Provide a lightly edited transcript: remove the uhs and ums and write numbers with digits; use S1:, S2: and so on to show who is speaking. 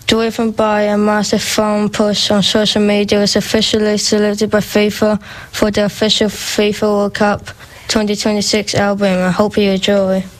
S1: Joy from by a massive phone push on social media was officially selected by FIFA for the official FIFA World Cup 2026 album. I hope you enjoy.